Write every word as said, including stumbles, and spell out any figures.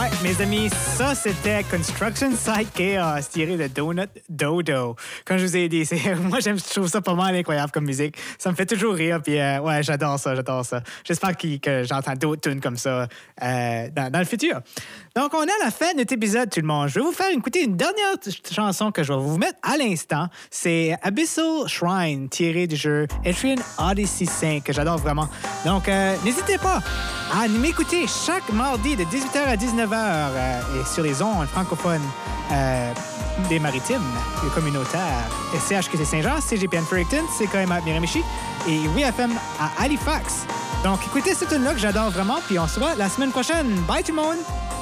Ouais, mes amis, ça, c'était Construction Site Chaos, tiré de Donut Dodo. Comme je vous ai dit, c'est, moi, j'aime, je trouve ça pas mal incroyable comme musique. Ça me fait toujours rire, puis euh, ouais, j'adore ça, j'adore ça. J'espère qu'il, que j'entends d'autres tunes comme ça euh, dans, dans le futur. Donc, on est à la fin de notre épisode, tout le monde. Je vais vous faire écouter une dernière chanson que je vais vous mettre à l'instant. C'est Abyssal Shrine, tiré du jeu Etrian Odyssey cinq, que j'adore vraiment. Donc, euh, n'hésitez pas à m'écouter chaque mardi de dix-huit heures à dix-neuf heures euh, et sur les ondes francophones euh, des maritimes, des communautaires, C H Q C Saint-Jean, C G P N Fredericton, C K M à Miramichi et W F M à Halifax. Donc, écoutez cette tune-là que j'adore vraiment, puis on se voit la semaine prochaine. Bye tout le monde!